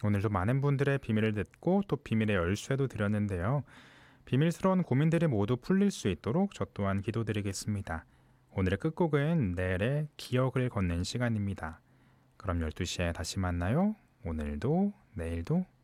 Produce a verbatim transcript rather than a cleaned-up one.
오늘도 많은 분들의 비밀을 듣고 또 비밀의 열쇠도 드렸는데요. 비밀스러운 고민들이 모두 풀릴 수 있도록 저 또한 기도드리겠습니다. 오늘의 끝곡은 넬의 기억을 걷는 시간입니다. 그럼 열두 시에 다시 만나요. 오늘도 내일도